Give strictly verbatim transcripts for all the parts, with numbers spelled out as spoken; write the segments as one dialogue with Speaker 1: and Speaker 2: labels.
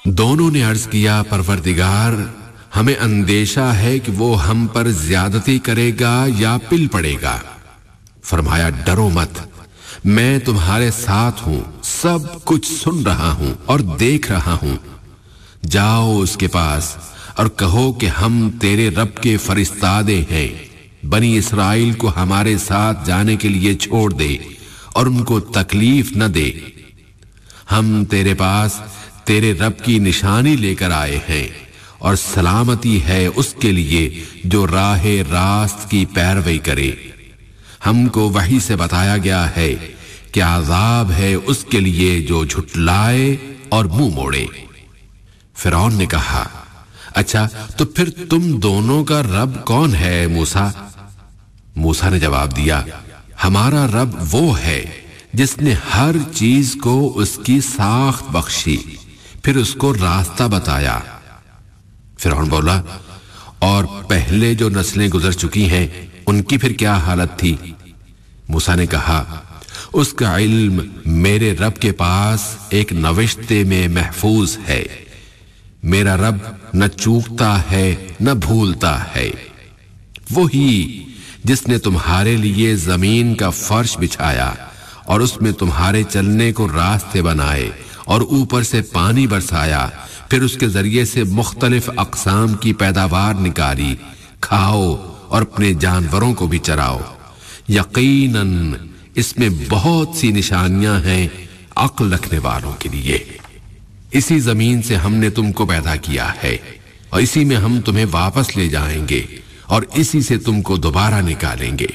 Speaker 1: دونوں نے عرض کیا پروردگار ہمیں اندیشہ ہے کہ وہ ہم پر زیادتی کرے گا یا پل پڑے گا۔ فرمایا ڈرو مت، میں تمہارے ساتھ ہوں، سب کچھ سن رہا ہوں اور دیکھ رہا ہوں۔ جاؤ اس کے پاس اور کہو کہ ہم تیرے رب کے فرستادے ہیں، بنی اسرائیل کو ہمارے ساتھ جانے کے لیے چھوڑ دے اور ان کو تکلیف نہ دے۔ ہم تیرے پاس تیرے رب کی نشانی لے کر آئے ہیں، اور سلامتی ہے اس کے لیے جو راہ راست کی پیروی کرے۔ ہم کو وحی سے بتایا گیا ہے کہ عذاب ہے اس کے لیے جو جھٹلائے اور منہ موڑے۔ فرعون نے کہا اچھا تو پھر تم دونوں کا رب کون ہے موسیٰ؟ موسیٰ نے جواب دیا ہمارا رب وہ ہے جس نے ہر چیز کو اس کی ساخت بخشی، پھر اس کو راستہ بتایا۔ فرعون بولا اور پہلے جو نسلیں گزر چکی ہیں ان کی پھر کیا حالت تھی؟ موسیٰ نے کہا اس کا علم میرے رب کے پاس ایک نوشتے میں محفوظ ہے۔ میرا رب نہ چوکتا ہے نہ بھولتا ہے۔ وہی جس نے تمہارے لیے زمین کا فرش بچھایا اور اس میں تمہارے چلنے کو راستے بنائے اور اوپر سے پانی برسایا، پھر اس کے ذریعے سے مختلف اقسام کی پیداوار نکالی، کھاؤ اور اپنے جانوروں کو بھی چراؤ۔ یقیناً اس میں بہت سی نشانیاں ہیں عقل رکھنے والوں کے لیے۔ اسی زمین سے ہم نے تم کو پیدا کیا ہے اور اسی میں ہم تمہیں واپس لے جائیں گے اور اسی سے تم کو دوبارہ نکالیں گے۔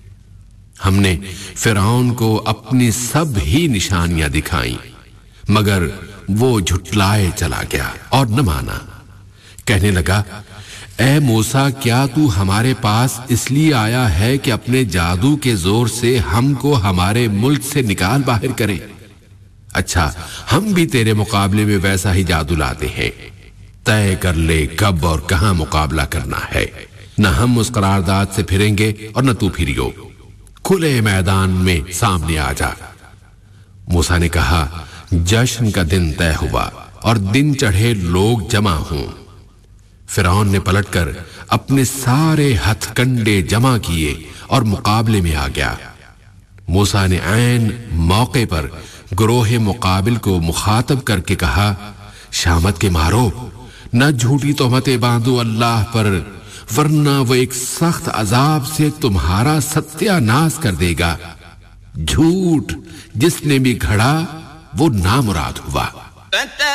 Speaker 1: ہم نے فرعون کو اپنی سب ہی نشانیاں دکھائیں مگر وہ جھٹلائے چلا گیا اور نہ مانا۔ کہنے لگا اے موسیٰ کیا تو ہمارے پاس اس لیے آیا ہے کہ اپنے جادو کے زور سے ہم کو ہمارے ملک سے نکال باہر کرے؟ اچھا ہم بھی تیرے مقابلے میں ویسا ہی جادو لاتے ہیں، طے کر لے کب اور کہاں مقابلہ کرنا ہے، نہ ہم اس قرارداد سے پھریں گے اور نہ تو پھریو، کھلے میدان میں سامنے آ جا۔ موسیٰ نے کہا جشن کا دن طے ہوا اور دن چڑھے لوگ جمع ہوں۔ فرعون نے پلٹ کر اپنے سارے ہتھ کنڈے جمع کیے اور مقابلے میں آ گیا۔ موسیٰ نے عین موقع پر گروہ مقابل کو مخاطب کر کے کہا شامت کے مارو، نہ جھوٹی تہمتیں باندھو اللہ پر، ورنہ وہ ایک سخت عذاب سے تمہارا ستیہ ناش کر دے گا۔ جھوٹ جس نے بھی گھڑا وہ نامراد ہوا۔